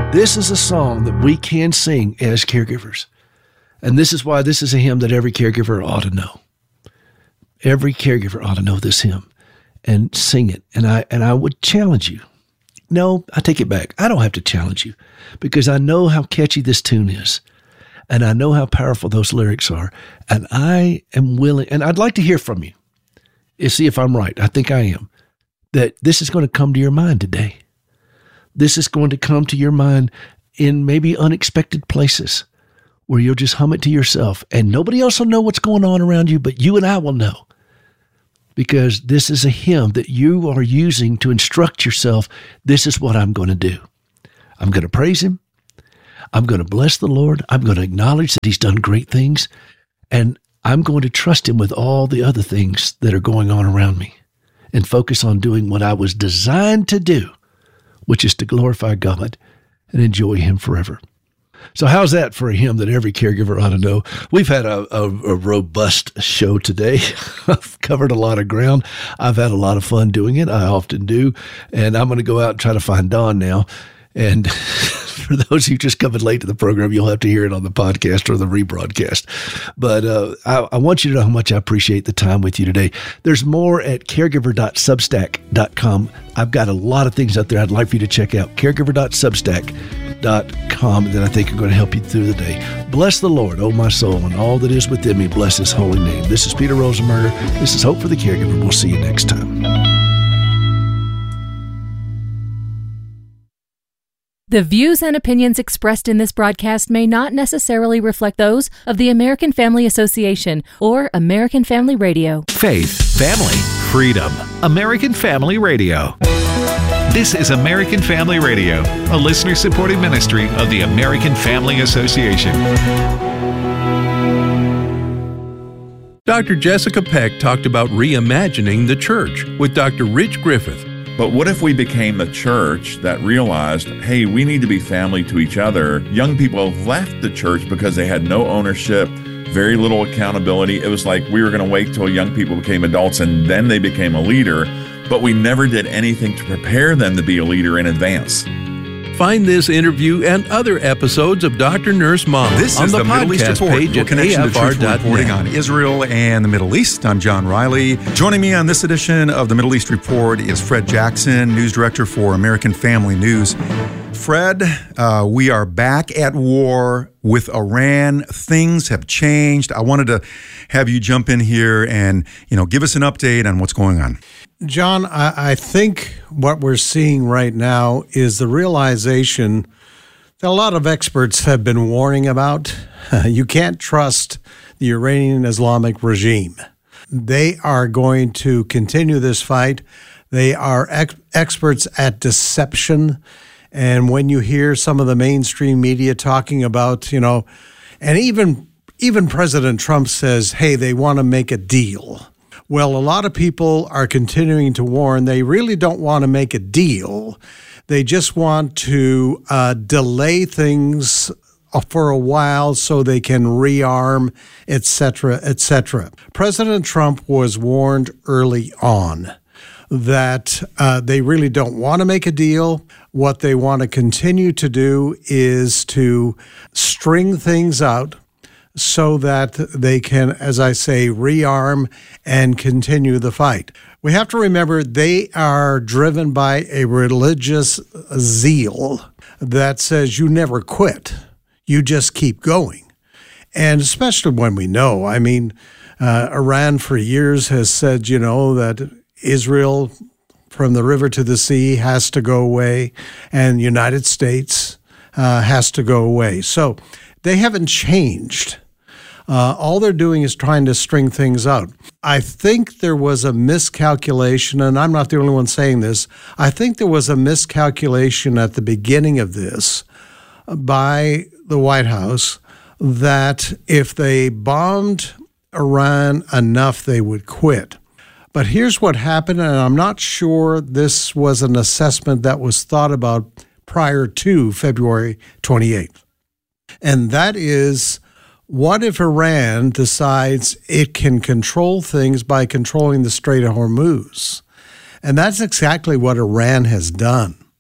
This is a song that we can sing as caregivers. And this is why this is a hymn that every caregiver ought to know. Every caregiver ought to know this hymn and sing it. And I would challenge you. No, I take it back. I don't have to challenge you because I know how catchy this tune is. And I know how powerful those lyrics are. And I am willing, and I'd like to hear from you. See if I'm right. I think I am. That this is going to come to your mind today. This is going to come to your mind in maybe unexpected places where you'll just hum it to yourself and nobody else will know what's going on around you, but you and I will know. Because this is a hymn that you are using to instruct yourself. This is what I'm going to do. I'm going to praise him. I'm going to bless the Lord. I'm going to acknowledge that he's done great things. And I'm going to trust him with all the other things that are going on around me and focus on doing what I was designed to do, which is to glorify God and enjoy him forever. So how's that for a hymn that every caregiver ought to know? We've had a robust show today. I've covered a lot of ground. I've had a lot of fun doing it. I often do. And I'm going to go out and try to find Dawn now. And for those who just coming late to the program, you'll have to hear it on the podcast or the rebroadcast. But I want you to know how much I appreciate the time with you today. There's more at caregiver.substack.com. I've got a lot of things out there I'd like for you to check out. caregiver.substack.com that I think are going to help you through the day. Bless the Lord, O my soul, and all that is within me. Bless his holy name. This is Peter Rosenberger. This is Hope for the Caregiver. We'll see you next time. The views and opinions expressed in this broadcast may not necessarily reflect those of the American Family Association or American Family Radio. Faith, family, freedom. American Family Radio. This is American Family Radio, a listener-supported ministry of the American Family Association. Dr. Jessica Peck talked about reimagining the church with Dr. Rich Griffith. But what if we became a church that realized, hey, we need to be family to each other? Young people have left the church because they had no ownership, very little accountability. It was like we were going to wait till young people became adults and then they became a leader, but we never did anything to prepare them to be a leader in advance. Find this interview and other episodes of Dr. Nurse Mama this on is the Middle East podcast Report, page your at connection to truthful reporting afr.net. on Israel and the Middle East. I'm John Riley. Joining me on this edition of the Middle East Report is Fred Jackson, news director for American Family News. Fred, we are back at war with Iran. Things have changed. I wanted to have you jump in here and, give us an update on what's going on. John, I think what we're seeing right now is the realization that a lot of experts have been warning about. You can't trust the Iranian Islamic regime. They are going to continue this fight. They are experts at deception. And when you hear some of the mainstream media talking about, and even President Trump says, hey, they want to make a deal. Well, a lot of people are continuing to warn they really don't want to make a deal. They just want to delay things for a while so they can rearm, et cetera, et cetera. President Trump was warned early on that they really don't want to make a deal. What they want to continue to do is to string things out so that they can, as I say, rearm and continue the fight. We have to remember they are driven by a religious zeal that says you never quit. You just keep going. And especially when we know, Iran for years has said, that Israel from the river to the sea has to go away and the United States has to go away. So they haven't changed. All they're doing is trying to string things out. I think there was a miscalculation, and I'm not the only one saying this. I think there was a miscalculation at the beginning of this by the White House that if they bombed Iran enough, they would quit. But here's what happened, and I'm not sure this was an assessment that was thought about prior to February 28th. And that is, what if Iran decides it can control things by controlling the Strait of Hormuz? And that's exactly what Iran has done.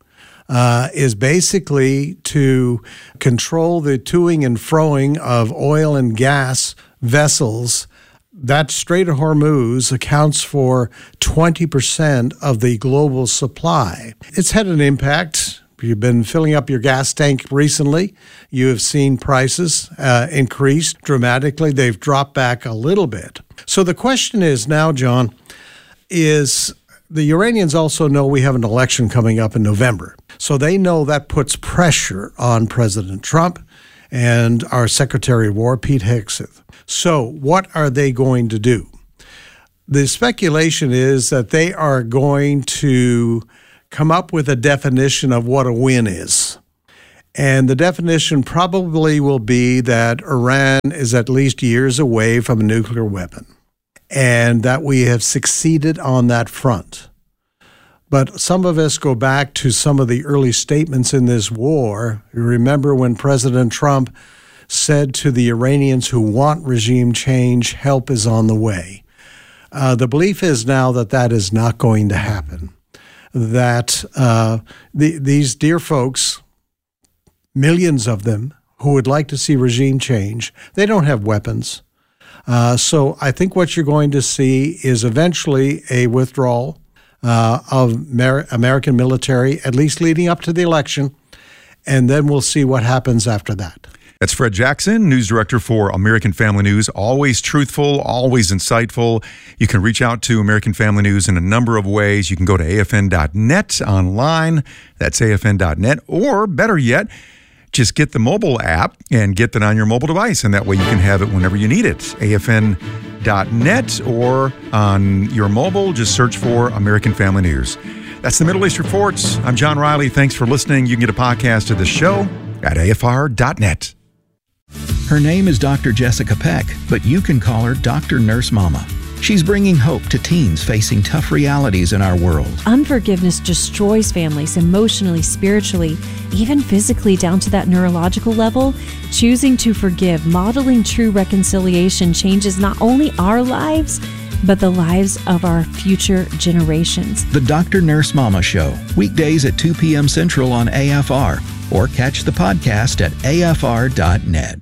is basically to control the toing and froing of oil and gas vessels. That Strait of Hormuz accounts for 20% of the global supply. It's had an impact. You've been filling up your gas tank recently. You have seen prices increase dramatically. They've dropped back a little bit. So the question is now, John, is the Iranians also know we have an election coming up in November. So they know that puts pressure on President Trump and our Secretary of War, Pete Hegseth. So what are they going to do? The speculation is that they are going to come up with a definition of what a win is. And the definition probably will be that Iran is at least years away from a nuclear weapon and that we have succeeded on that front. But some of us go back to some of the early statements in this war. You remember when President Trump said to the Iranians who want regime change, help is on the way. The belief is now that that is not going to happen. That these dear folks, millions of them, who would like to see regime change, they don't have weapons. So I think what you're going to see is eventually a withdrawal of American military, at least leading up to the election, and then we'll see what happens after that. That's Fred Jackson, news director for American Family News. Always truthful, always insightful. You can reach out to American Family News in a number of ways. You can go to afn.net online. That's afn.net. Or better yet, just get the mobile app and get that on your mobile device. And that way you can have it whenever you need it. afn.net or on your mobile, just search for American Family News. That's the Middle East Reports. I'm John Riley. Thanks for listening. You can get a podcast of the show at afr.net. Her name is Dr. Jessica Peck, but you can call her Dr. Nurse Mama. She's bringing hope to teens facing tough realities in our world. Unforgiveness destroys families emotionally, spiritually, even physically down to that neurological level. Choosing to forgive, modeling true reconciliation changes not only our lives, but the lives of our future generations. The Dr. Nurse Mama Show, weekdays at 2 p.m. Central on AFR, or catch the podcast at afr.net.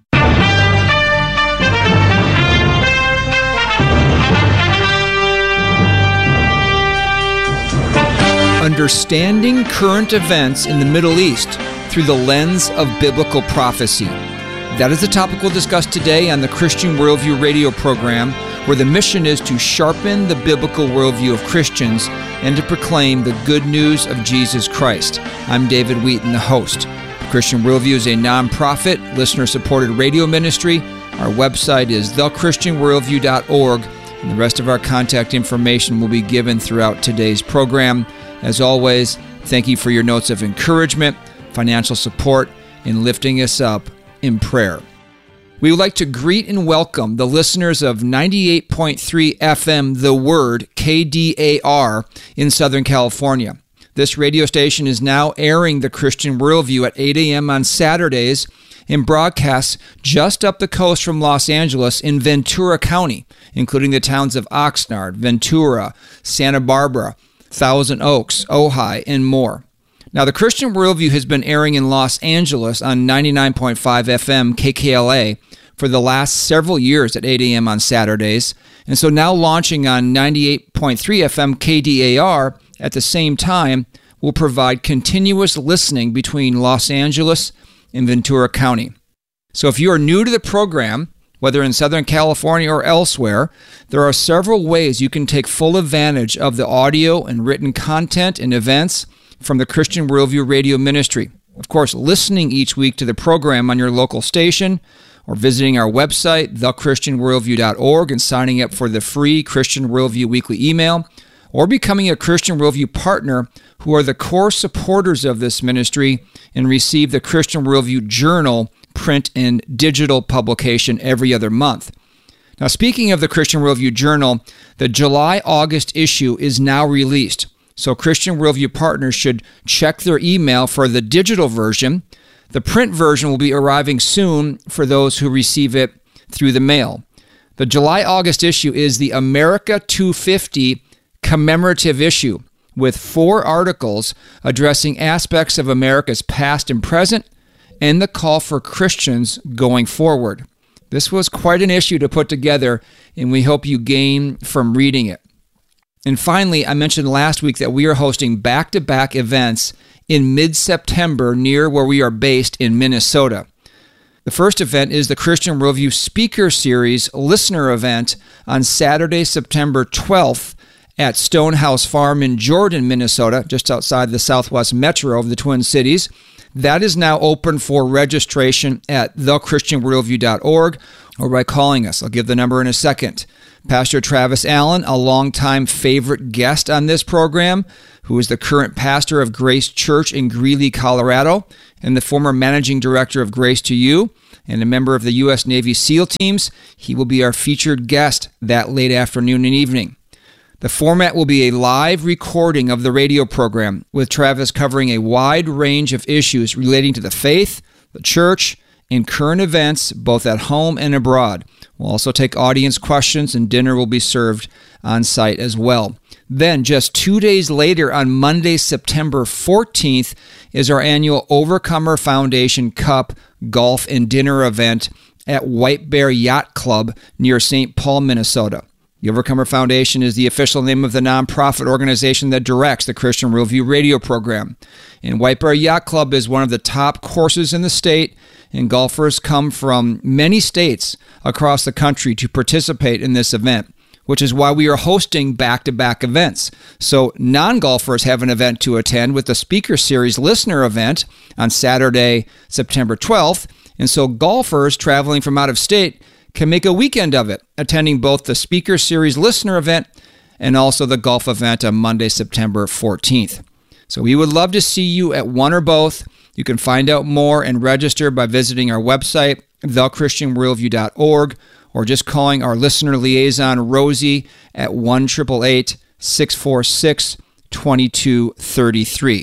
Understanding current events in the Middle East through the lens of biblical prophecy. That is the topic we'll discuss today on the Christian Worldview radio program, where the mission is to sharpen the biblical worldview of Christians and to proclaim the good news of Jesus Christ. I'm David Wheaton, the host. Christian Worldview is a nonprofit, listener-supported radio ministry. Our website is thechristianworldview.org, and the rest of our contact information will be given throughout today's program. As always, thank you for your notes of encouragement, financial support, and lifting us up in prayer. We would like to greet and welcome the listeners of 98.3 FM The Word, KDAR, in Southern California. This radio station is now airing the Christian Worldview at 8 a.m. on Saturdays and broadcasts just up the coast from Los Angeles in Ventura County, including the towns of Oxnard, Ventura, Santa Barbara, Thousand Oaks, Ojai, and more. Now, the Christian Worldview has been airing in Los Angeles on 99.5 FM KKLA for the last several years at 8 a.m. on Saturdays, and so now launching on 98.3 FM KDAR at the same time will provide continuous listening between Los Angeles and Ventura County. So if you are new to the program, whether in Southern California or elsewhere, there are several ways you can take full advantage of the audio and written content and events from the Christian Worldview Radio Ministry. Of course, listening each week to the program on your local station, or visiting our website, thechristianworldview.org, and signing up for the free Christian Worldview weekly email, or becoming a Christian Worldview partner who are the core supporters of this ministry and receive the Christian Worldview Journal print and digital publication every other month. Now, speaking of the Christian Worldview Journal, the July-August issue is now released. So Christian Worldview partners should check their email for the digital version. The print version will be arriving soon for those who receive it through the mail. The July-August issue is the America 250 commemorative issue, with 4 articles addressing aspects of America's past and present and the call for Christians going forward. This was quite an issue to put together, and we hope you gain from reading it. And finally, I mentioned last week that we are hosting back-to-back events in mid-September near where we are based in Minnesota. The first event is the Christian Worldview Speaker Series listener event on Saturday, September 12th at Stonehouse Farm in Jordan, Minnesota, just outside the southwest metro of the Twin Cities. That is now open for registration at thechristianworldview.org or by calling us. I'll give the number in a second. Pastor Travis Allen, a longtime favorite guest on this program, who is the current pastor of Grace Church in Greeley, Colorado, and the former managing director of Grace to You, and a member of the U.S. Navy SEAL teams. He will be our featured guest that late afternoon and evening. The format will be a live recording of the radio program, with Travis covering a wide range of issues relating to the faith, the church, and current events, both at home and abroad. We'll also take audience questions, and dinner will be served on site as well. Then, just 2 days later, on Monday, September 14th, is our annual Overcomer Foundation Cup golf and dinner event at White Bear Yacht Club near St. Paul, Minnesota. The Overcomer Foundation is the official name of the nonprofit organization that directs the Christian Worldview radio program. And White Bear Yacht Club is one of the top courses in the state, and golfers come from many states across the country to participate in this event, which is why we are hosting back-to-back events. So non-golfers have an event to attend with the Speaker Series listener event on Saturday, September 12th, and so golfers traveling from out of state can make a weekend of it, attending both the Speaker Series listener event and also the golf event on Monday, September 14th. So we would love to see you at one or both. You can find out more and register by visiting our website, thechristianworldview.org, or just calling our listener liaison, Rosie, at 1-888-646-2233.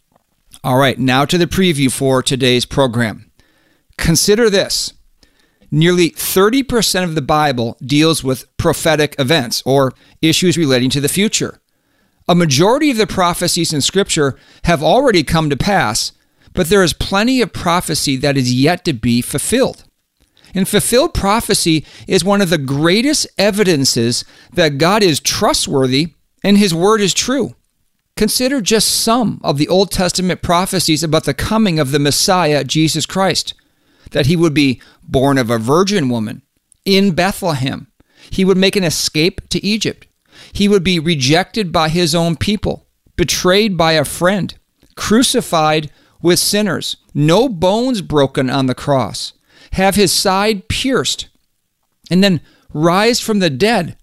All right, now to the preview for today's program. Consider this. Nearly 30% of the Bible deals with prophetic events or issues relating to the future. A majority of the prophecies in Scripture have already come to pass, but there is plenty of prophecy that is yet to be fulfilled. And fulfilled prophecy is one of the greatest evidences that God is trustworthy and His Word is true. Consider just some of the Old Testament prophecies about the coming of the Messiah, Jesus Christ. That He would be born of a virgin woman in Bethlehem. He would make an escape to Egypt. He would be rejected by His own people, betrayed by a friend, crucified with sinners, no bones broken on the cross, have His side pierced, and then rise from the dead,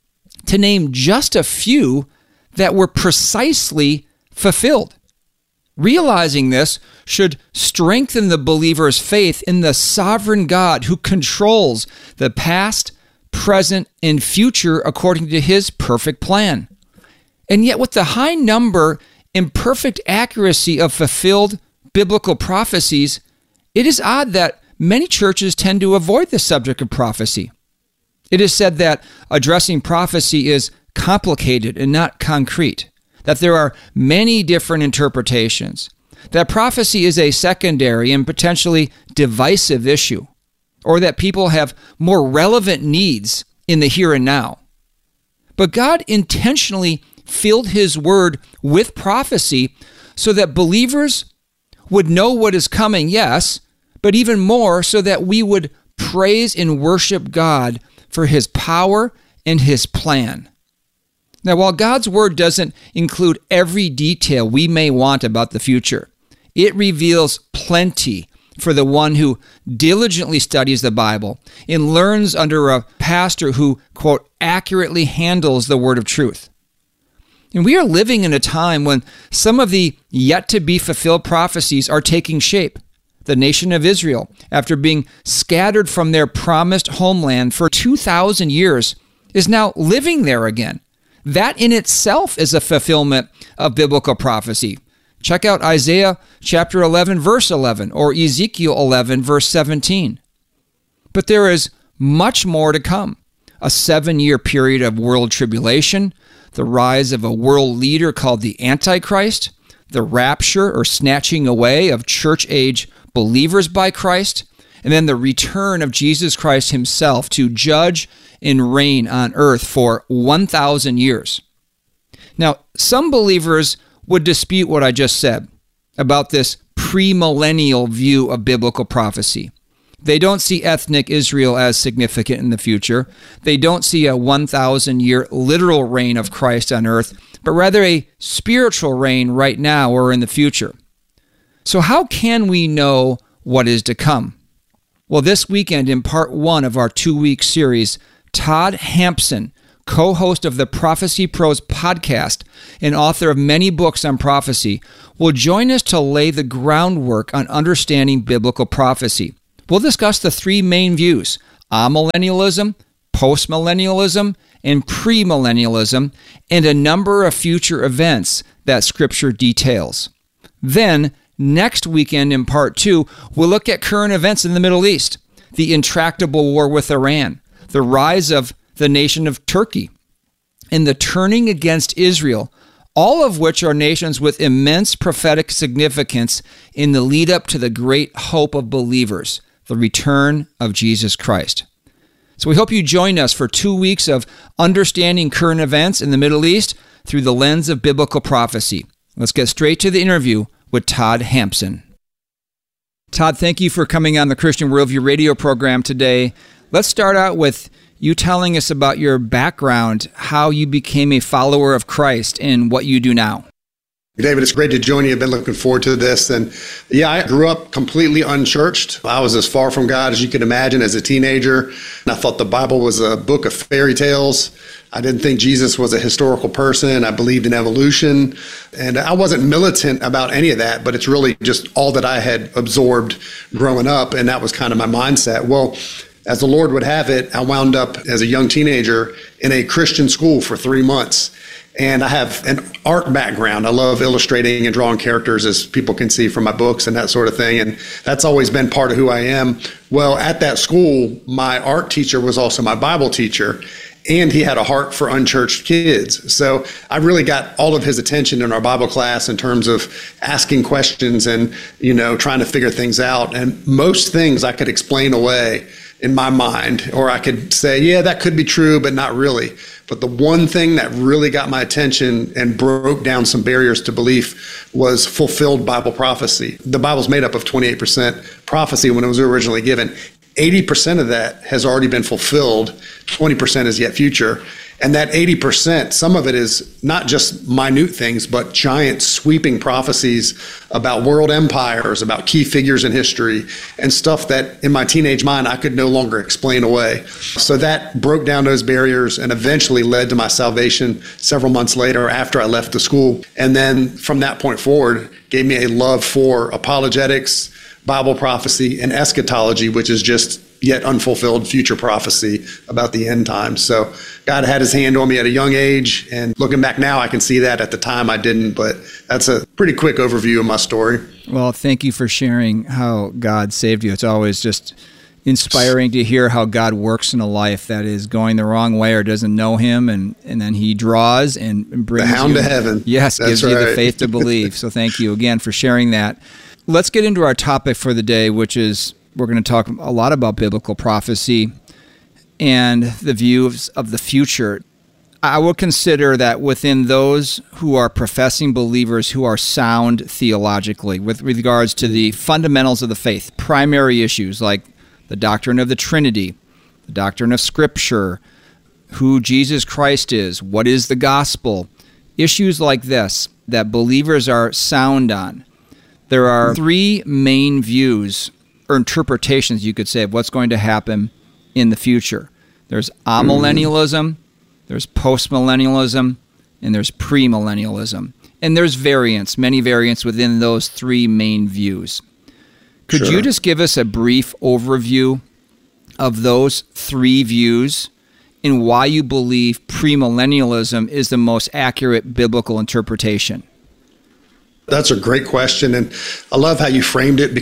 to name just a few that were precisely fulfilled. Realizing this should strengthen the believer's faith in the sovereign God who controls the past, present, and future according to His perfect plan. And yet, with the high number and perfect accuracy of fulfilled biblical prophecies, it is odd that many churches tend to avoid the subject of prophecy. It is said that addressing prophecy is complicated and not concrete, that there are many different interpretations, that prophecy is a secondary and potentially divisive issue, or that people have more relevant needs in the here and now. But God intentionally filled His Word with prophecy so that believers would know what is coming, yes, but even more so that we would praise and worship God for His power and His plan. Now, while God's Word doesn't include every detail we may want about the future, it reveals plenty for the one who diligently studies the Bible and learns under a pastor who, quote, accurately handles the word of truth. And we are living in a time when some of the yet-to-be-fulfilled prophecies are taking shape. The nation of Israel, after being scattered from their promised homeland for 2,000 years, is now living there again. That in itself is a fulfillment of biblical prophecy. Check out Isaiah chapter 11, verse 11, or Ezekiel 11, verse 17. But there is much more to come. A 7-year period of world tribulation, the rise of a world leader called the Antichrist, the rapture or snatching away of church-age believers by Christ, and then the return of Jesus Christ himself to judge and reign on earth for 1,000 years. Now, some believers would dispute what I just said about this premillennial view of biblical prophecy. They don't see ethnic Israel as significant in the future. They don't see a 1,000-year literal reign of Christ on earth, but rather a spiritual reign right now or in the future. So how can we know what is to come? Well, this weekend in part 1 of our 2-week series, Todd Hampson, co-host of the Prophecy Pros podcast and author of many books on prophecy, will join us to lay the groundwork on understanding biblical prophecy. We'll discuss the 3 main views: amillennialism, postmillennialism, and premillennialism, and a number of future events that Scripture details. Then, next weekend in part 2, we'll look at current events in the Middle East, the intractable war with Iran, the rise of the nation of Turkey, and the turning against Israel, all of which are nations with immense prophetic significance in the lead up to the great hope of believers, the return of Jesus Christ. So we hope you join us for 2 weeks of understanding current events in the Middle East through the lens of biblical prophecy. Let's get straight to the interview with Todd Hampson. Todd, thank you for coming on the Christian Worldview radio program today. Let's start out with you telling us about your background, how you became a follower of Christ, and what you do now. David, it's great to join you. I've been looking forward to this. And yeah, I grew up completely unchurched. I was as far from God as you could imagine as a teenager. And I thought the Bible was a book of fairy tales. I didn't think Jesus was a historical person. I believed in evolution. And I wasn't militant about any of that, but it's really just all that I had absorbed growing up. And that was kind of my mindset. Well, as the Lord would have it, I wound up as a young teenager in a Christian school for 3 months. And I have an art background. I love illustrating and drawing characters, as people can see from my books and that sort of thing. And that's always been part of who I am. Well, at that school, my art teacher was also my Bible teacher, and he had a heart for unchurched kids. So I really got all of his attention in our Bible class in terms of asking questions and, trying to figure things out. And most things I could explain away in my mind, or I could say, yeah, that could be true, but not really. But the one thing that really got my attention and broke down some barriers to belief was fulfilled Bible prophecy. The Bible's made up of 28% prophecy when it was originally given. 80% of that has already been fulfilled. 20% is yet future. And that 80%, some of it is not just minute things, but giant sweeping prophecies about world empires, about key figures in history, and stuff that in my teenage mind I could no longer explain away. So that broke down those barriers and eventually led to my salvation several months later after I left the school. And then from that point forward, gave me a love for apologetics, Bible prophecy, and eschatology, which is just yet unfulfilled future prophecy about the end times. So God had his hand on me at a young age, and looking back now, I can see that. At the time I didn't, but that's a pretty quick overview of my story. Well, thank you for sharing how God saved you. It's always just inspiring to hear how God works in a life that is going the wrong way or doesn't know him, and then he draws and brings the hound to heaven. Yes, that's gives right. You the faith to believe. So thank you again for sharing that. Let's get into our topic for the day, which is we're going to talk a lot about biblical prophecy and the views of the future. I would consider that within those who are professing believers who are sound theologically with regards to the fundamentals of the faith, primary issues like the doctrine of the Trinity, the doctrine of Scripture, who Jesus Christ is, what is the gospel, issues like this that believers are sound on. There are 3 main views or interpretations, you could say, of what's going to happen in the future. There's amillennialism, there's postmillennialism, and there's premillennialism. And there's variants, many variants within those 3 main views. Could you just give us a brief overview of those 3 views and why you believe premillennialism is the most accurate biblical interpretation? That's a great question, and I love how you framed it, because it's a very important issue, but it is secondary to salvation. So in other words,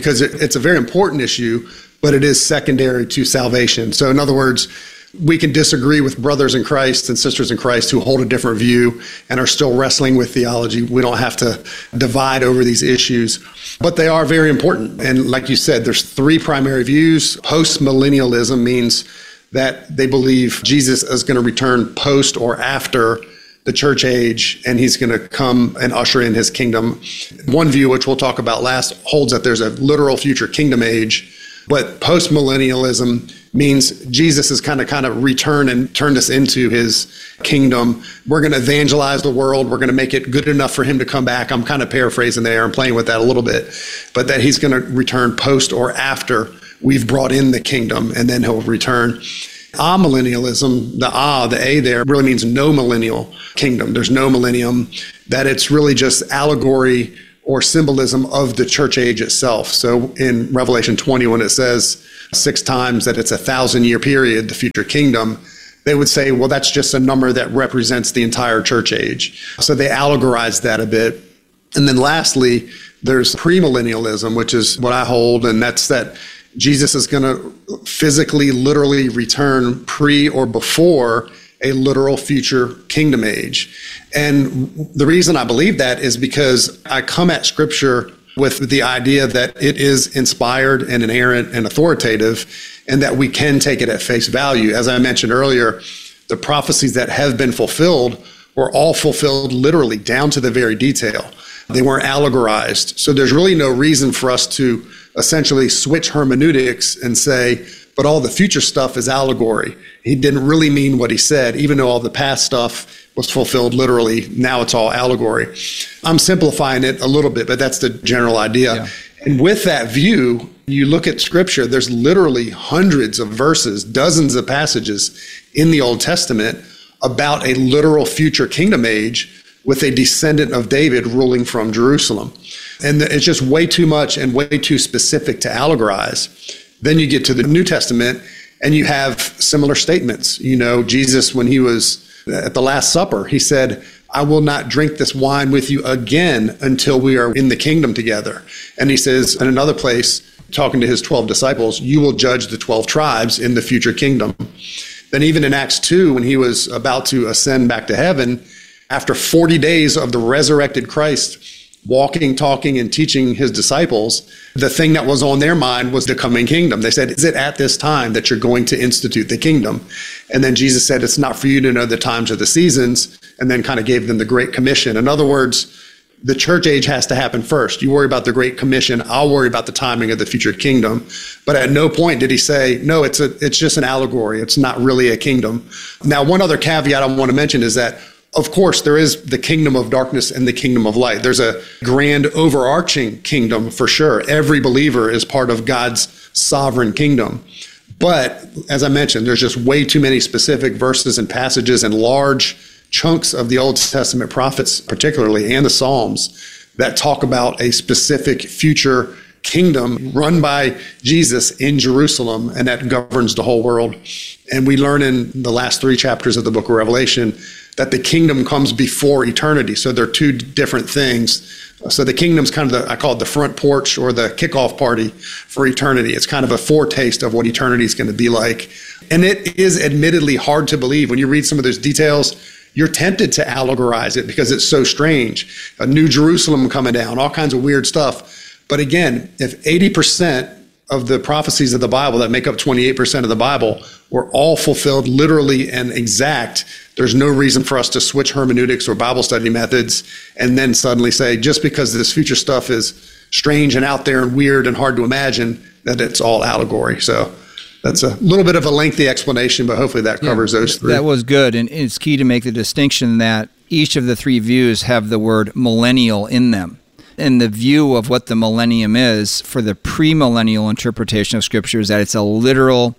we can disagree with brothers in Christ and sisters in Christ who hold a different view and are still wrestling with theology. We don't have to divide over these issues, but they are very important. And like you said, there's three primary views. Post-millennialism means that they believe Jesus is going to return post or after the church age, and he's going to come and usher in his kingdom. One view, which we'll talk about last, holds that there's a literal future kingdom age. But post-millennialism means Jesus is kind of return and turn us into his kingdom. We're going to evangelize the world. We're going to make it good enough for him to come back. I'm kind of paraphrasing there and playing with that a little bit, but that he's going to return post or after we've brought in the kingdom, and then he'll return. Amillennialism, the A there really means no millennial kingdom. There's no millennium, that it's really just allegory or symbolism of the church age itself. So in Revelation 20, when it says 6 times that it's a 1,000-year period, the future kingdom, they would say, well, that's just a number that represents the entire church age. So they allegorize that a bit. And then lastly, there's premillennialism, which is what I hold, and that's that Jesus is going to physically, literally return pre or before a literal future kingdom age. And the reason I believe that is because I come at Scripture with the idea that it is inspired and inerrant and authoritative, and that we can take it at face value. As I mentioned earlier, the prophecies that have been fulfilled were all fulfilled literally down to the very detail. They weren't allegorized. So there's really no reason for us to essentially switch hermeneutics and say, but all the future stuff is allegory. He didn't really mean what he said, even though all the past stuff was fulfilled literally. Now it's all allegory. I'm simplifying it a little bit, but that's the general idea. Yeah. And with that view, you look at Scripture, there's literally hundreds of verses, dozens of passages in the Old Testament about a literal future kingdom age with a descendant of David ruling from Jerusalem. And it's just way too much and way too specific to allegorize. Then you get to the New Testament and you have similar statements. You know, Jesus, when he was at the Last Supper, he said, I will not drink this wine with you again until we are in the kingdom together. And he says in another place, talking to his 12 disciples, you will judge the 12 tribes in the future kingdom. Then even in Acts 2, when he was about to ascend back to heaven, after 40 days of the resurrected Christ walking, talking, and teaching his disciples, the thing that was on their mind was the coming kingdom. They said, is it at this time that you're going to institute the kingdom? And then Jesus said, it's not for you to know the times or the seasons, and then kind of gave them the Great Commission. In other words, the church age has to happen first. You worry about the Great Commission. I'll worry about the timing of the future kingdom. But at no point did he say, no, it's just an allegory. It's not really a kingdom. Now, one other caveat I want to mention is that, of course, there is the kingdom of darkness and the kingdom of light. There's a grand overarching kingdom for sure. Every believer is part of God's sovereign kingdom. But as I mentioned, there's just way too many specific verses and passages and large chunks of the Old Testament prophets, particularly, and the Psalms, that talk about a specific future kingdom run by Jesus in Jerusalem, and that governs the whole world. And we learn in the last 3 chapters of the book of Revelation that the kingdom comes before eternity. So they're two different things. So the kingdom's kind of I call it the front porch or the kickoff party for eternity. It's kind of a foretaste of what eternity is going to be like. And it is admittedly hard to believe. When you read some of those details, you're tempted to allegorize it because it's so strange. A new Jerusalem coming down, all kinds of weird stuff. But again, if 80% of the prophecies of the Bible that make up 28% of the Bible were all fulfilled literally and exact, there's no reason for us to switch hermeneutics or Bible study methods and then suddenly say, just because this future stuff is strange and out there and weird and hard to imagine, that it's all allegory. So that's a little bit of a lengthy explanation, but hopefully that covers those 3. That was good. And it's key to make the distinction that each of the 3 views have the word millennial in them. And the view of what the millennium is for the premillennial interpretation of Scripture is that it's a literal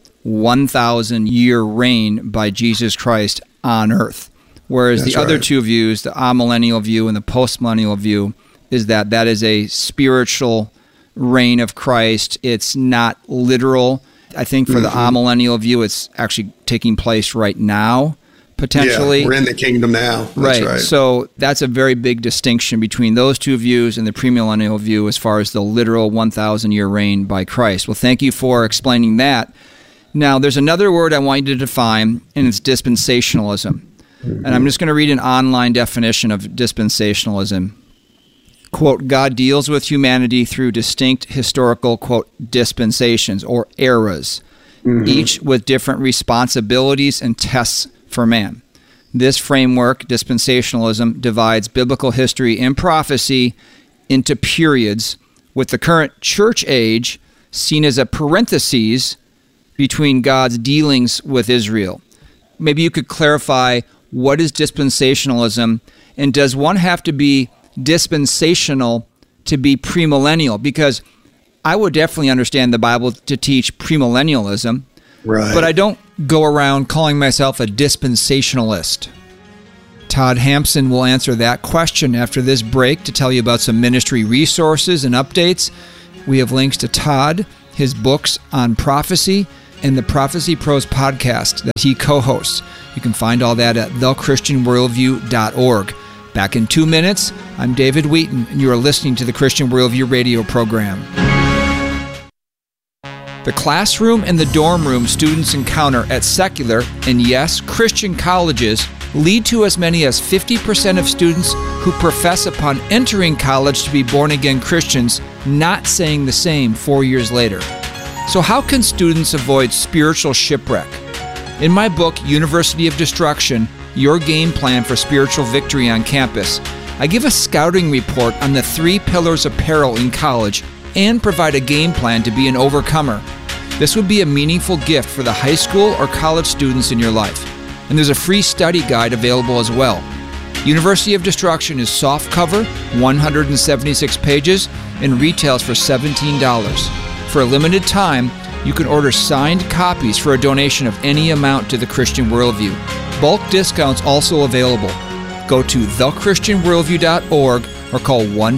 1,000-year reign by Jesus Christ on earth. Whereas the other 2 views, the amillennial view and the postmillennial view, is that is a spiritual reign of Christ. It's not literal. I think for the amillennial view, it's actually taking place right now, potentially. Yeah, we're in the kingdom now. That's right. So that's a very big distinction between those 2 views and the premillennial view as far as the literal 1,000-year reign by Christ. Well, thank you for explaining that. Now, there's another word I want you to define, and it's dispensationalism. And I'm just going to read an online definition of dispensationalism. Quote, God deals with humanity through distinct historical, quote, dispensations or eras, each with different responsibilities and tests for man. This framework, dispensationalism, divides biblical history and prophecy into periods, with the current church age seen as a parenthesis between God's dealings with Israel. Maybe you could clarify, what is dispensationalism, and does one have to be dispensational to be premillennial? Because I would definitely understand the Bible to teach premillennialism, right, but I don't go around calling myself a dispensationalist. Todd Hampson will answer that question after this break to tell you about some ministry resources and updates. We have links to Todd, his books on prophecy, and the Prophecy Pros podcast that he co-hosts. You can find all that at thechristianworldview.org. Back in 2 minutes, I'm David Wheaton, and you are listening to the Christian Worldview radio program. The classroom and the dorm room students encounter at secular and, yes, Christian colleges lead to as many as 50% of students who profess upon entering college to be born-again Christians not saying the same 4 years later. So how can students avoid spiritual shipwreck? In my book, University of Destruction, Your Game Plan for Spiritual Victory on Campus, I give a scouting report on the 3 pillars of peril in college and provide a game plan to be an overcomer. This would be a meaningful gift for the high school or college students in your life. And there's a free study guide available as well. University of Destruction is softcover, 176 pages, and retails for $17. For a limited time, you can order signed copies for a donation of any amount to the Christian Worldview. Bulk discounts also available. Go to thechristianworldview.org or call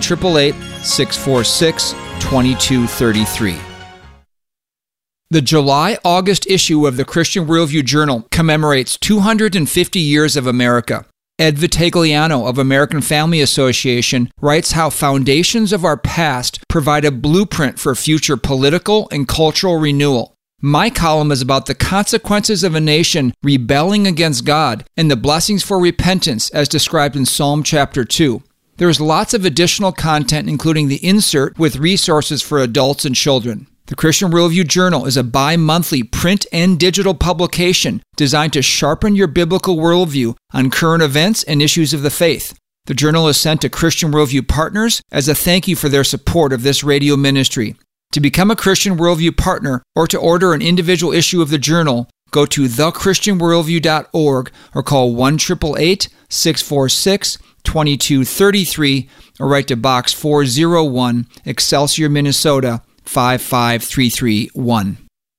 1-888-646-2233. The July-August issue of the Christian Worldview Journal commemorates 250 years of America. Ed Vitagliano of American Family Association writes how foundations of our past provide a blueprint for future political and cultural renewal. My column is about the consequences of a nation rebelling against God and the blessings for repentance as described in Psalm chapter 2. There is lots of additional content, including the insert with resources for adults and children. The Christian Worldview Journal is a bi-monthly print and digital publication designed to sharpen your biblical worldview on current events and issues of the faith. The journal is sent to Christian Worldview partners as a thank you for their support of this radio ministry. To become a Christian Worldview partner or to order an individual issue of the journal, go to thechristianworldview.org or call 1-888-646-2233 or write to Box 401, Excelsior, Minnesota, 55331.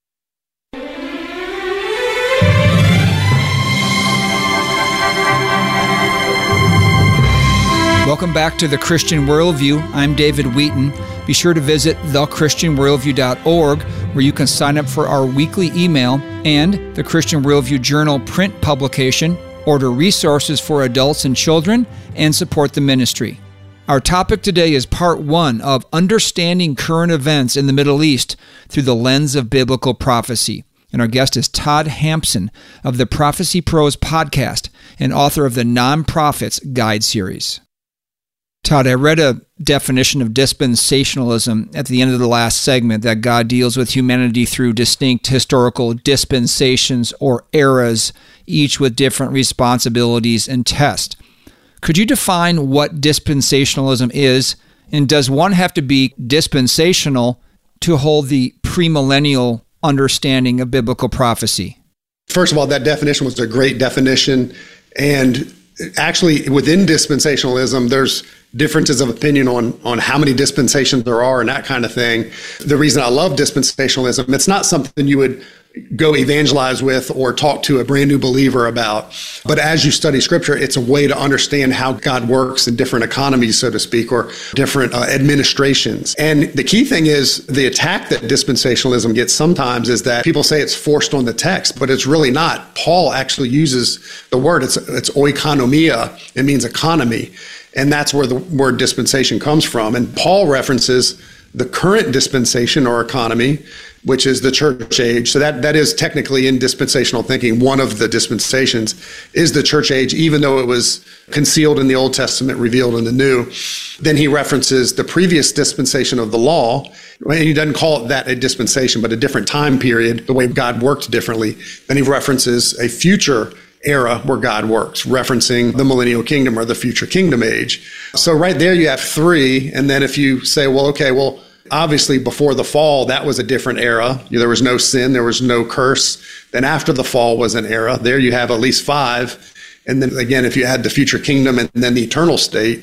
Welcome back to The Christian Worldview. I'm David Wheaton. Be sure to visit thechristianworldview.org where you can sign up for our weekly email and the Christian Worldview Journal print publication, order resources for adults and children, and support the ministry. Our topic today is part 1 of Understanding Current Events in the Middle East Through the Lens of Biblical Prophecy. And our guest is Todd Hampson of the Prophecy Pros podcast and author of the Non-Prophets Guide series. Todd, I read a definition of dispensationalism at the end of the last segment, that God deals with humanity through distinct historical dispensations or eras, each with different responsibilities and tests. Could you define what dispensationalism is, and does one have to be dispensational to hold the premillennial understanding of biblical prophecy? First of all, that definition was a great definition, and actually within dispensationalism, there's differences of opinion on how many dispensations there are and that kind of thing. The reason I love dispensationalism, it's not something you would go evangelize with or talk to a brand new believer about. But as you study scripture, it's a way to understand how God works in different economies, so to speak, or different administrations. And the key thing is the attack that dispensationalism gets sometimes is that people say it's forced on the text, but it's really not. Paul actually uses the word, it's oikonomia. It means economy. And that's where the word dispensation comes from. And Paul references the current dispensation or economy, which is the church age. So that is technically in dispensational thinking. One of the dispensations is the church age, even though it was concealed in the Old Testament, revealed in the New. Then he references the previous dispensation of the law. And he doesn't call it that a dispensation, but a different time period, the way God worked differently. Then he references a future era where God works, referencing the millennial kingdom or the future kingdom age. So right there you have three. And then if you say, well, okay, well, obviously before the fall, that was a different era. There was no sin, there was no curse. Then after the fall was an era. There you have at least five. And then again, if you add the future kingdom and then the eternal state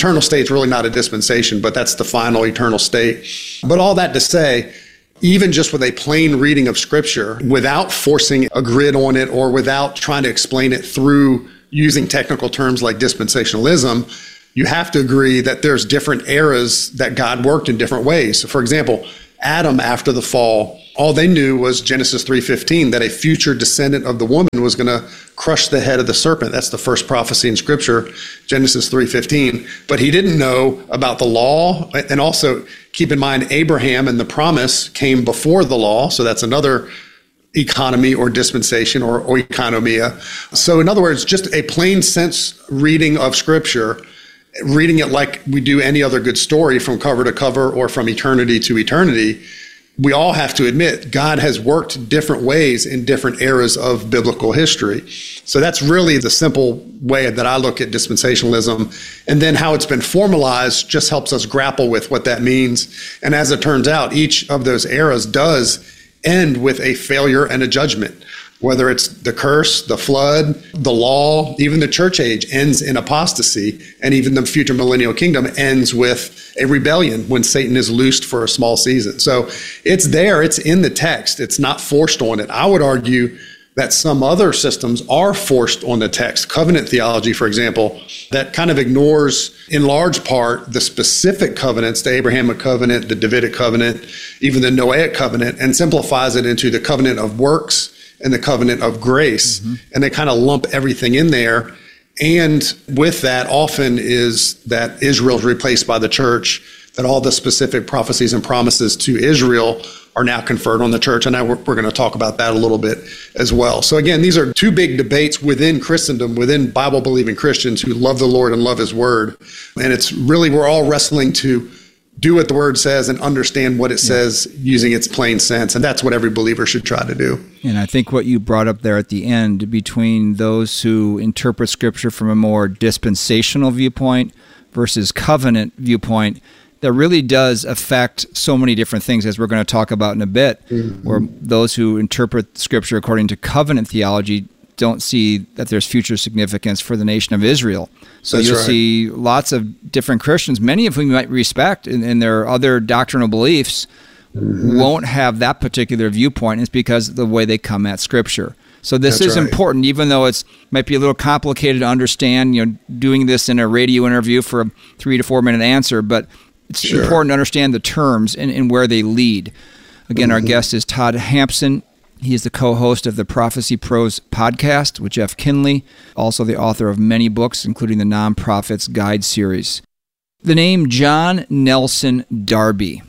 is really not a dispensation, but that's the final eternal state. But all that to say, even just with a plain reading of Scripture, without forcing a grid on it or without trying to explain it through using technical terms like dispensationalism, you have to agree that there's different eras that God worked in different ways. So for example, Adam after the fall, all they knew was Genesis 3:15, that a future descendant of the woman was going to crush the head of the serpent. That's the first prophecy in Scripture, Genesis 3:15. But he didn't know about the law. And also keep in mind, Abraham and the promise came before the law. So that's another economy or dispensation or oikonomia. So in other words, just a plain sense reading of Scripture, reading it like we do any other good story from cover to cover or from eternity to eternity. We all have to admit God has worked different ways in different eras of biblical history. So that's really the simple way that I look at dispensationalism. And then how it's been formalized just helps us grapple with what that means. And as it turns out, each of those eras does end with a failure and a judgment. Whether it's the curse, the flood, the law, even the church age ends in apostasy, and even the future millennial kingdom ends with a rebellion when Satan is loosed for a small season. So it's there, it's in the text, it's not forced on it. I would argue that some other systems are forced on the text. Covenant theology, for example, that kind of ignores, in large part, the specific covenants, the Abrahamic covenant, the Davidic covenant, even the Noahic covenant, and simplifies it into the covenant of works and the covenant of grace. Mm-hmm. And they kind of lump everything in there. And with that often is that Israel is replaced by the church, that all the specific prophecies and promises to Israel are now conferred on the church. And now we're going to talk about that a little bit as well. So again, these are two big debates within Christendom, within Bible-believing Christians who love the Lord and love His Word. And it's really, we're all wrestling to do what the Word says and understand what it says using its plain sense. And that's what every believer should try to do. And I think what you brought up there at the end, between those who interpret Scripture from a more dispensational viewpoint versus covenant viewpoint, that really does affect so many different things, as we're going to talk about in a bit, where those who interpret Scripture according to covenant theology don't see that there's future significance for the nation of Israel. So you'll see lots of different Christians, many of whom you might respect in their other doctrinal beliefs, won't have that particular viewpoint. It's because of the way they come at Scripture. So this is important, even though it's might be a little complicated to understand, doing this in a radio interview for a 3 to 4 minute answer, but it's important to understand the terms and where they lead. Again, our guest is Todd Hampson. He is the co-host of the Prophecy Pros podcast with Jeff Kinley, also the author of many books, including the Nonprofits Guide series. The name John Nelson Darby.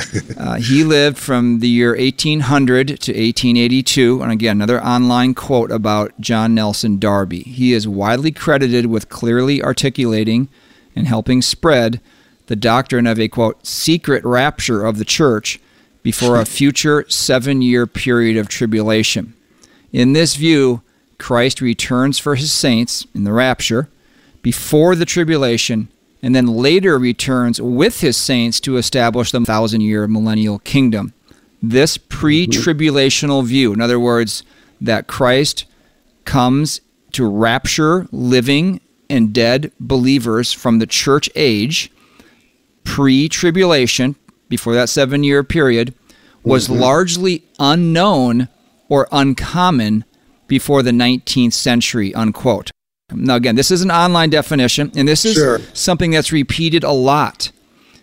He lived from the year 1800 to 1882. And again, another online quote about John Nelson Darby. He is widely credited with clearly articulating and helping spread the doctrine of a, quote, secret rapture of the church before a future 7-year period of tribulation. In this view, Christ returns for His saints in the rapture before the tribulation, and then later returns with His saints to establish the 1,000-year millennial kingdom. This pre-tribulational view, in other words, that Christ comes to rapture living and dead believers from the church age, pre-tribulation, before that 7-year period, was largely unknown or uncommon before the 19th century, unquote. Now, again, this is an online definition, and this is something that's repeated a lot.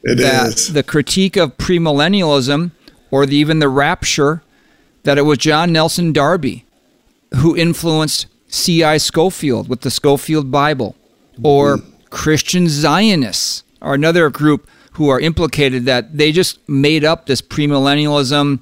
The critique of premillennialism, or even the rapture, that it was John Nelson Darby who influenced C.I. Scofield with the Scofield Bible, or Christian Zionists, or another group who are implicated that they just made up this premillennialism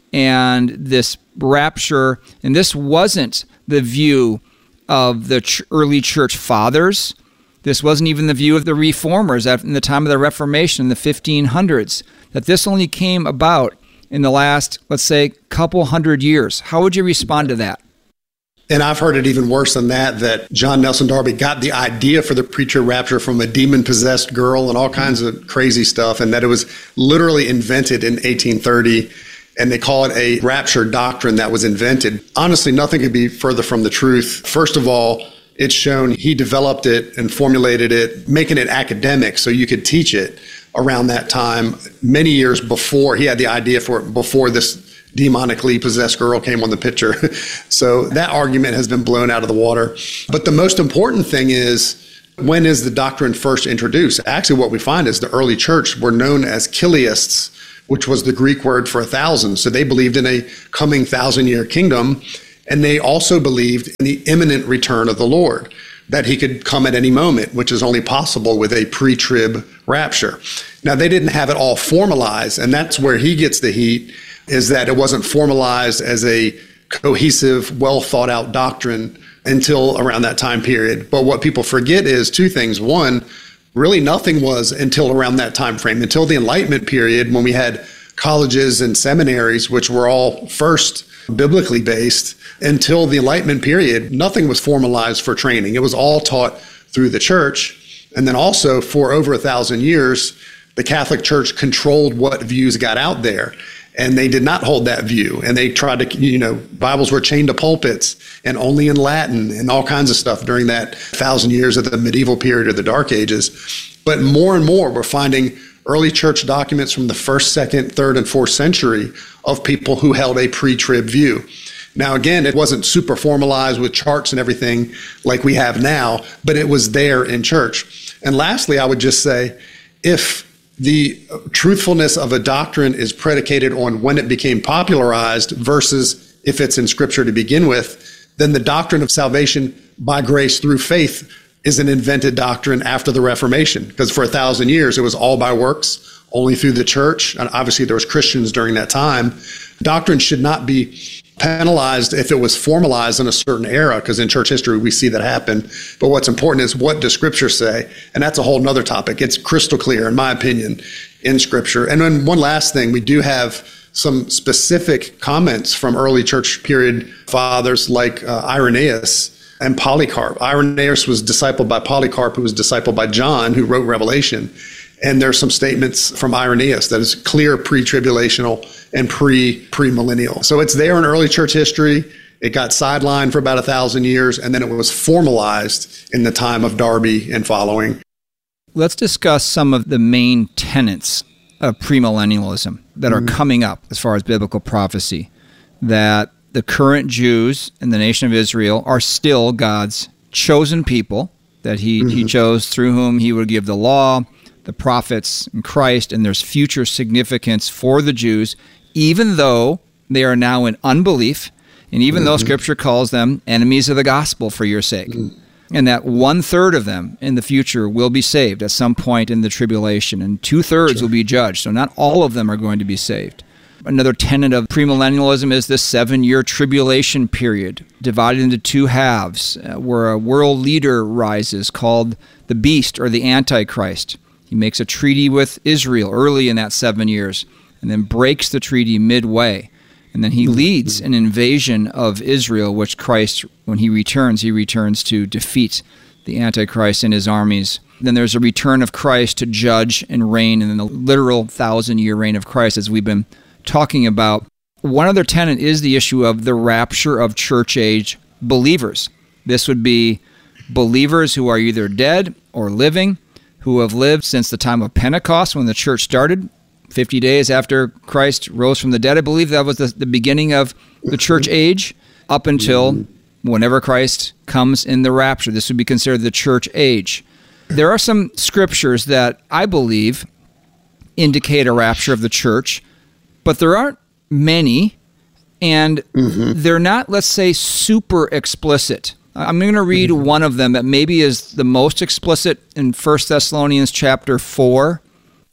and this rapture, and this wasn't the view of the early church fathers. This wasn't even the view of the reformers in the time of the Reformation in the 1500s, that this only came about in the last, let's say, couple hundred years. How would you respond to that? And I've heard it even worse than that John Nelson Darby got the idea for the pre-trib rapture from a demon-possessed girl and all kinds of crazy stuff, and that it was literally invented in 1830, and they call it a rapture doctrine that was invented. Honestly, nothing could be further from the truth. First of all, it's shown he developed it and formulated it, making it academic so you could teach it around that time, many years before. He had the idea for it before this demonically possessed girl came on the picture. So that argument has been blown out of the water. But the most important thing is, when is the doctrine first introduced? Actually, what we find is the early church were known as Chiliasts, which was the Greek word for 1,000. So they believed in a coming 1,000-year kingdom, and they also believed in the imminent return of the Lord, that he could come at any moment, which is only possible with a pre-trib rapture. Now, they didn't have it all formalized, and that's where he gets the heat, is that it wasn't formalized as a cohesive, well-thought-out doctrine until around that time period. But what people forget is two things. One, really nothing was until around that time frame, until the Enlightenment period, when we had colleges and seminaries, which were all first biblically based. Until the Enlightenment period, nothing was formalized for training. It was all taught through the church. And then also, for over 1,000 years, the Catholic Church controlled what views got out there. And they did not hold that view. And they tried to, Bibles were chained to pulpits and only in Latin and all kinds of stuff during that 1,000 years of the medieval period or the Dark Ages. But more and more, we're finding early church documents from the 1st, 2nd, 3rd, and 4th century of people who held a pre-trib view. Now, again, it wasn't super formalized with charts and everything like we have now, but it was there in church. And lastly, I would just say, if the truthfulness of a doctrine is predicated on when it became popularized versus if it's in Scripture to begin with, then the doctrine of salvation by grace through faith is an invented doctrine after the Reformation, because for 1,000 years it was all by works, only through the church, and obviously there was Christians during that time. Doctrine should not be penalized if it was formalized in a certain era, because in church history we see that happen. But what's important is, what does Scripture say? And that's a whole nother topic. It's crystal clear, in my opinion, in Scripture. And then one last thing, we do have some specific comments from early church period fathers like Irenaeus and Polycarp. Irenaeus was discipled by Polycarp, who was discipled by John, who wrote Revelation. And there's some statements from Irenaeus that is clear pre-tribulational and pre-millennial. So it's there in early church history. It got sidelined for about 1,000 years, and then it was formalized in the time of Darby and following. Let's discuss some of the main tenets of premillennialism that are coming up as far as biblical prophecy, that the current Jews in the nation of Israel are still God's chosen people, that he chose, through whom he would give the law, the prophets, and Christ, and there's future significance for the Jews, even though they are now in unbelief, and even though Scripture calls them enemies of the gospel for your sake, and that 1/3 of them in the future will be saved at some point in the tribulation, and 2/3 will be judged, so not all of them are going to be saved. Another tenet of premillennialism is the 7-year tribulation period, divided into two halves, where a world leader rises called the beast or the Antichrist. He makes a treaty with Israel early in that 7 years and then breaks the treaty midway. And then he leads an invasion of Israel, which Christ, when he returns to defeat the Antichrist and his armies. Then there's a return of Christ to judge and reign, and then the literal 1,000-year reign of Christ, as we've been talking about. One other tenet is the issue of the rapture of church-age believers. This would be believers who are either dead or living, who have lived since the time of Pentecost when the church started, 50 days after Christ rose from the dead. I believe that was the beginning of the church age, up until whenever Christ comes in the rapture. This would be considered the church age. There are some scriptures that I believe indicate a rapture of the church, but there aren't many, and they're not, let's say, super explicit. I'm going to read one of them that maybe is the most explicit in 1 Thessalonians chapter 4.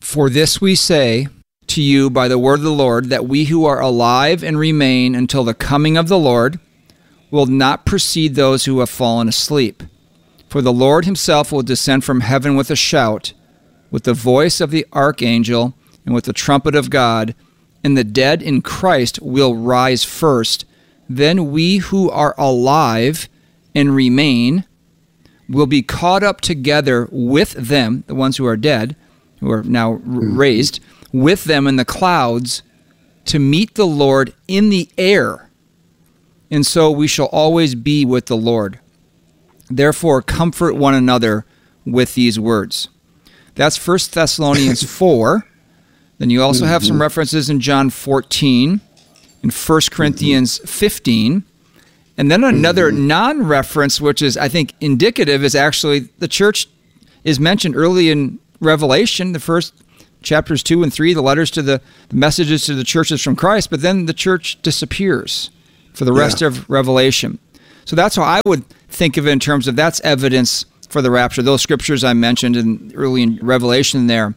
For this we say to you by the word of the Lord, that we who are alive and remain until the coming of the Lord will not precede those who have fallen asleep. For the Lord himself will descend from heaven with a shout, with the voice of the archangel, and with the trumpet of God, and the dead in Christ will rise first. Then we who are alive and remain will be caught up together with them, the ones who are dead, who are now raised, with them in the clouds to meet the Lord in the air. And so we shall always be with the Lord. Therefore, comfort one another with these words. That's 1 Thessalonians 4. Then you also have some references in John 14, in 1 Corinthians 15. And then another non-reference, which is, I think, indicative, is actually the church is mentioned early in Revelation, the first chapters 2 and 3, the letters to the messages to the churches from Christ, but then the church disappears for the rest of Revelation. So that's how I would think of it in terms of that's evidence for the rapture, those scriptures I mentioned early in Revelation there.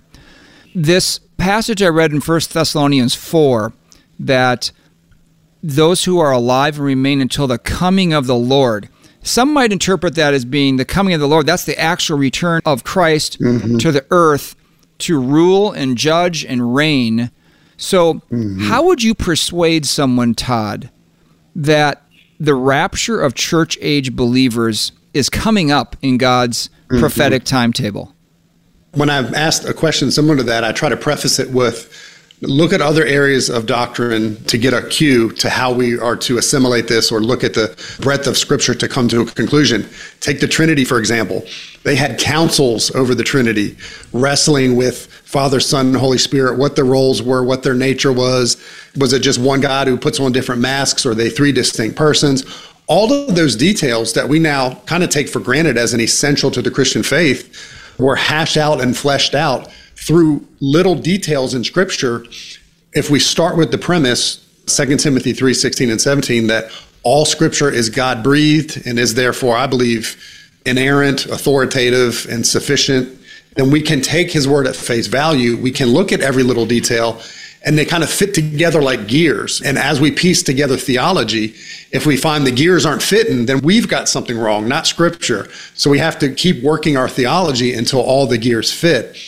This passage I read in 1 Thessalonians 4, that those who are alive and remain until the coming of the Lord. Some might interpret that as being the coming of the Lord. That's the actual return of Christ to the earth to rule and judge and reign. So how would you persuade someone, Todd, that the rapture of church-age believers is coming up in God's prophetic timetable? When I've asked a question similar to that, I try to preface it with, look at other areas of doctrine to get a cue to how we are to assimilate this, or look at the breadth of Scripture to come to a conclusion. Take the Trinity, for example. They had councils over the Trinity, wrestling with Father, Son, and Holy Spirit, what their roles were, what their nature was. Was it just one God who puts on different masks, or are they three distinct persons? All of those details that we now kind of take for granted as an essential to the Christian faith were hashed out and fleshed out through little details in Scripture. If we start with the premise, 2 Timothy 3:16 and 17, that all Scripture is God-breathed and is therefore, I believe, inerrant, authoritative, and sufficient, then we can take his word at face value. We can look at every little detail, and they kind of fit together like gears. And as we piece together theology, if we find the gears aren't fitting, then we've got something wrong, not Scripture. So we have to keep working our theology until all the gears fit.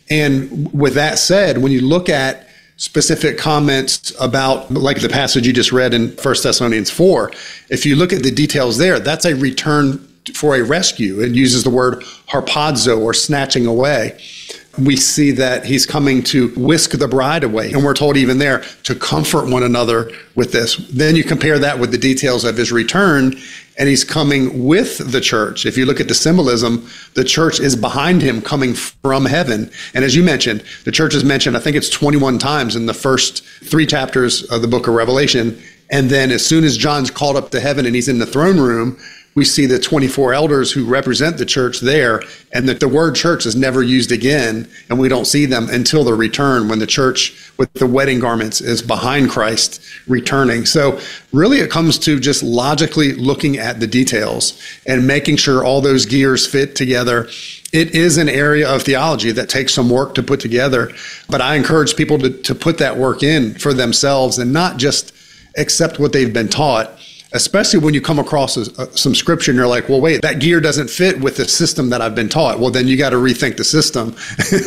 And with that said, when you look at specific comments about, like the passage you just read in 1 Thessalonians 4, if you look at the details there, that's a return for a rescue. It uses the word harpazo, or snatching away. We see that he's coming to whisk the bride away. And we're told even there to comfort one another with this. Then you compare that with the details of his return, and he's coming with the church. If you look at the symbolism, the church is behind him coming from heaven. And as you mentioned, the church is mentioned, I think it's 21 times in the first 3 chapters of the book of Revelation. And then as soon as John's called up to heaven and he's in the throne room, we see the 24 elders who represent the church there, and that the word church is never used again, and we don't see them until the return, when the church with the wedding garments is behind Christ returning. So really it comes to just logically looking at the details and making sure all those gears fit together. It is an area of theology that takes some work to put together, but I encourage people to put that work in for themselves and not just accept what they've been taught, especially when you come across some scripture and you're like, well, wait, that gear doesn't fit with the system that I've been taught. Well, then you got to rethink the system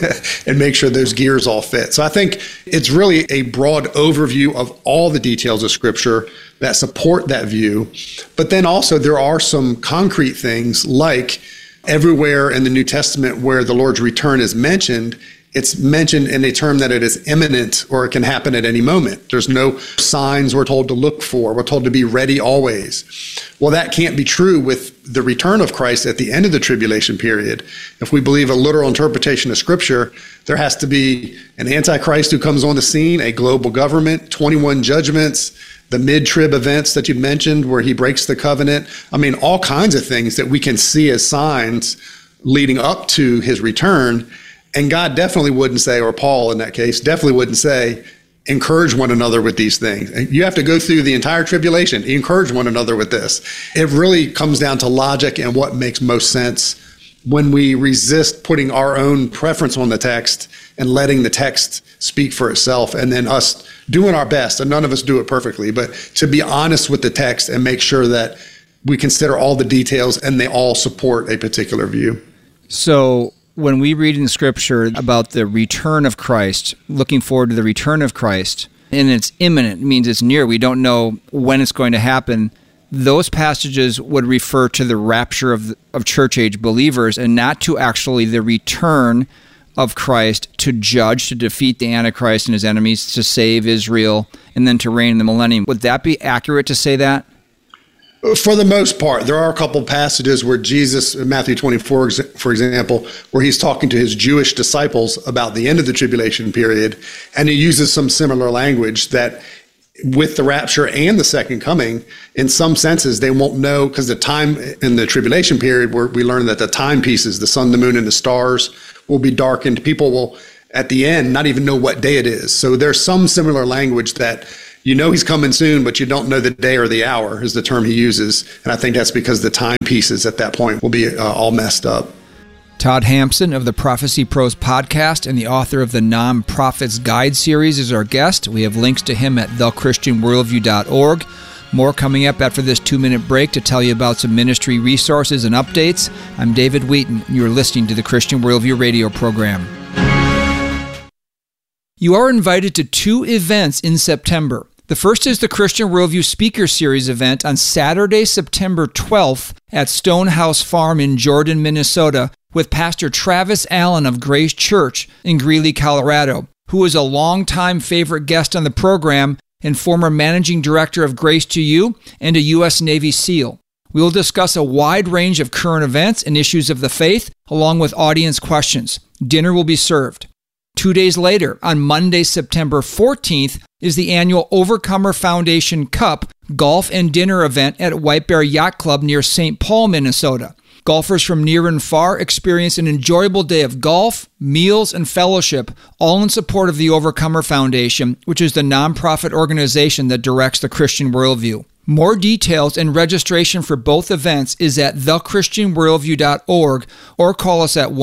and make sure those gears all fit. So I think it's really a broad overview of all the details of Scripture that support that view. But then also there are some concrete things, like everywhere in the New Testament where the Lord's return is mentioned, it's mentioned in a term that it is imminent, or it can happen at any moment. There's no signs we're told to look for. We're told to be ready always. Well, that can't be true with the return of Christ at the end of the tribulation period. If we believe a literal interpretation of Scripture, there has to be an Antichrist who comes on the scene, a global government, 21 judgments, the mid-trib events that you mentioned where he breaks the covenant. I mean, all kinds of things that we can see as signs leading up to his return. And God definitely wouldn't say, or Paul in that case, definitely wouldn't say, encourage one another with these things. You have to go through the entire tribulation, encourage one another with this. It really comes down to logic and what makes most sense. When we resist putting our own preference on the text and letting the text speak for itself, and then us doing our best. And none of us do it perfectly, but to be honest with the text and make sure that we consider all the details and they all support a particular view. So when we read in Scripture about the return of Christ, looking forward to the return of Christ, and it's imminent, it means it's near, we don't know when it's going to happen, those passages would refer to the rapture of church-age believers and not to actually the return of Christ to judge, to defeat the Antichrist and his enemies, to save Israel, and then to reign in the millennium. Would that be accurate to say that? For the most part, there are a couple passages where Jesus, in Matthew 24, for example, where he's talking to his Jewish disciples about the end of the tribulation period, and he uses some similar language that with the rapture and the second coming, in some senses, they won't know, because the time in the tribulation period where we learn that the timepieces, the sun, the moon, and the stars will be darkened. People will, at the end, not even know what day it is. So there's some similar language that you know he's coming soon, but you don't know the day or the hour is the term he uses. And I think that's because the timepieces at that point will be all messed up. Todd Hampson of the Prophecy Pros podcast and the author of the Non-Prophets Guide series is our guest. We have links to him at thechristianworldview.org. More coming up after this 2-minute break to tell you about some ministry resources and updates. I'm David Wheaton, and you're listening to the Christian Worldview radio program. You are invited to 2 events in September. The first is the Christian Worldview Speaker Series event on Saturday, September 12th at Stonehouse Farm in Jordan, Minnesota, with Pastor Travis Allen of Grace Church in Greeley, Colorado, who is a longtime favorite guest on the program and former managing director of Grace to You and a U.S. Navy SEAL. We will discuss a wide range of current events and issues of the faith, along with audience questions. Dinner will be served. 2 days later, on Monday, September 14th, is the annual Overcomer Foundation Cup golf and dinner event at White Bear Yacht Club near St. Paul, Minnesota. Golfers from near and far experience an enjoyable day of golf, meals, and fellowship, all in support of the Overcomer Foundation, which is the nonprofit organization that directs the Christian Worldview. More details and registration for both events is at thechristianworldview.org or call us at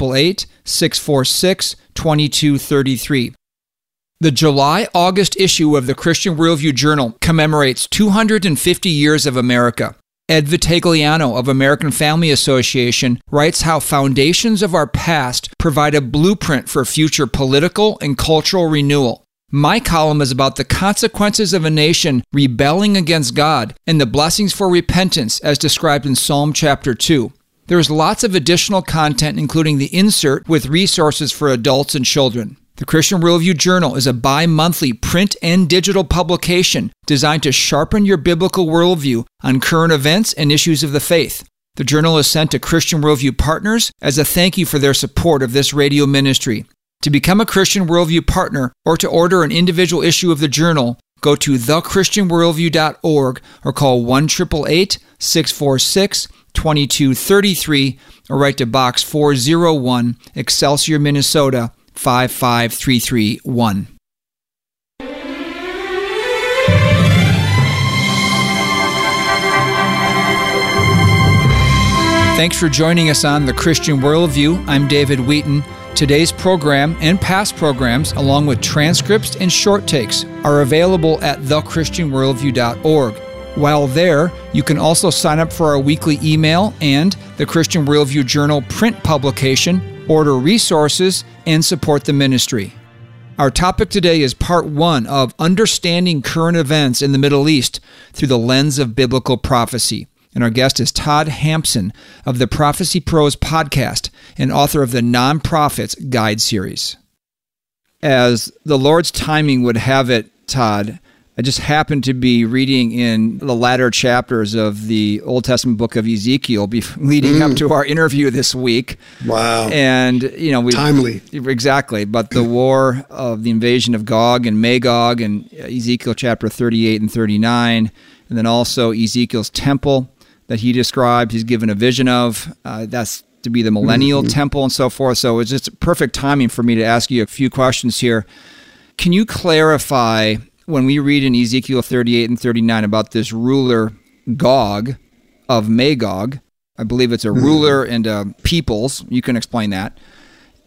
1-888-646-2233. The July-August issue of the Christian Worldview Journal commemorates 250 years of America. Ed Vitagliano of American Family Association writes how foundations of our past provide a blueprint for future political and cultural renewal. My column is about the consequences of a nation rebelling against God and the blessings for repentance as described in Psalm chapter 2. There is lots of additional content, including the insert with resources for adults and children. The Christian Worldview Journal is a bi-monthly print and digital publication designed to sharpen your biblical worldview on current events and issues of the faith. The journal is sent to Christian Worldview partners as a thank you for their support of this radio ministry. To become a Christian Worldview partner or to order an individual issue of the journal, go to thechristianworldview.org or call 1-888-646-2233 or write to Box 401, Excelsior, Minnesota, 55331. Thanks for joining us on The Christian Worldview. I'm David Wheaton. Today's program and past programs, along with transcripts and short takes, are available at thechristianworldview.org. While there, you can also sign up for our weekly email and the Christian Worldview Journal print publication, order resources, and support the ministry. Our topic today is part 1 of Understanding Current Events in the Middle East Through the Lens of Biblical Prophecy. And our guest is Todd Hampson of the Prophecy Pros podcast and author of the Non-Prophets Guide series. As the Lord's timing would have it, Todd, I just happened to be reading in the latter chapters of the Old Testament book of Ezekiel leading up to our interview this week. Wow. And, timely. Exactly. But the war of the invasion of Gog and Magog and Ezekiel chapter 38 and 39, and then also Ezekiel's temple that he described, he's given a vision of. That's to be the millennial temple and so forth. So it's just perfect timing for me to ask you a few questions here. Can you clarify, when we read in Ezekiel 38 and 39 about this ruler Gog of Magog, I believe it's a ruler and peoples, you can explain that.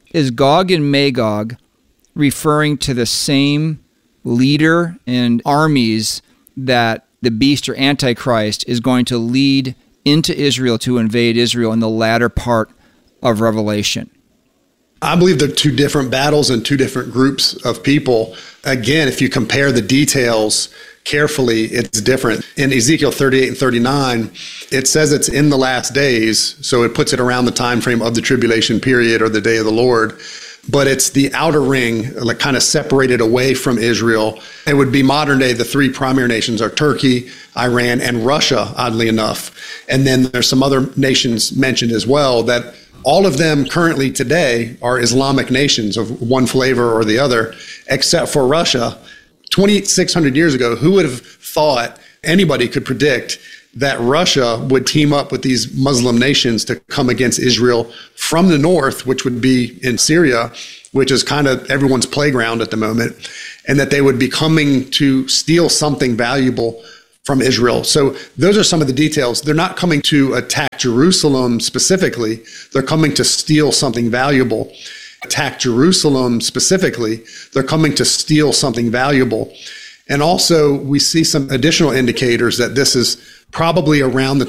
Is Gog and Magog referring to the same leader and armies that the beast or Antichrist is going to lead into Israel to invade Israel in the latter part of Revelation? I believe they're two different battles and two different groups of people. Again, if you compare the details carefully, it's different. In Ezekiel 38 and 39, it says it's in the last days, so it puts it around the time frame of the tribulation period or the day of the Lord. But it's the outer ring, like kind of separated away from Israel. It would be modern day. The three primary nations are Turkey, Iran, and Russia, oddly enough. And then there's some other nations mentioned as well that all of them currently today are Islamic nations of one flavor or the other, except for Russia. 2,600 years ago, who would have thought anybody could predict that Russia would team up with these Muslim nations to come against Israel from the north, which would be in Syria, which is kind of everyone's playground at the moment, and that they would be coming to steal something valuable from Israel. So those are some of the details. They're not coming to attack Jerusalem specifically. They're coming to steal something valuable. Attack Jerusalem specifically. They're coming to steal something valuable. And also, we see some additional indicators that this is probably around the